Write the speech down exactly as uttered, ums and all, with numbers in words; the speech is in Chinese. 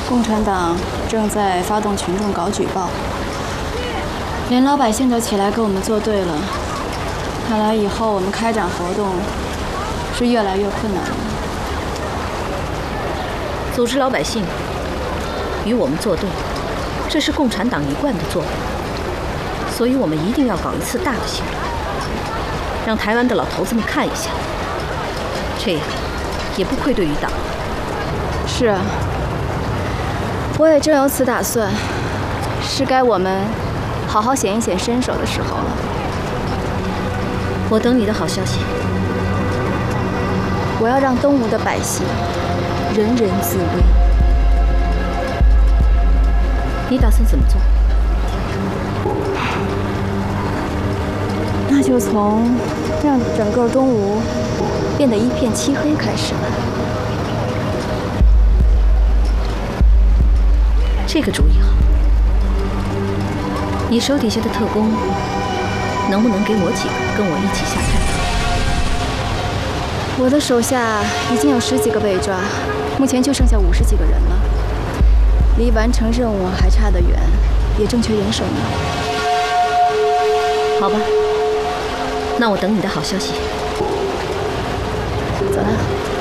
共产党正在发动群众搞举报，连老百姓都起来跟我们作对了。看来以后我们开展活动是越来越困难了。 组织老百姓与我们作对，这是共产党一贯的作为，所以我们一定要搞一次大的行动，让台湾的老头子们看一下，这样也不愧对于党。 是啊，我也正有此打算，是该我们好好显一显身手的时候了。 我等你的好消息。 我要让东吴的百姓人人自危。 你打算怎么做？ 那就从让整个东吴变得一片漆黑开始吧。 这个主意好。你手底下的特工能不能给我几个跟我一起下战场？ 我的手下已经有十几个被抓，目前就剩下五十几个人了，离完成任务还差得远，也正缺人手呢。 好吧，那我等你的好消息。 走了。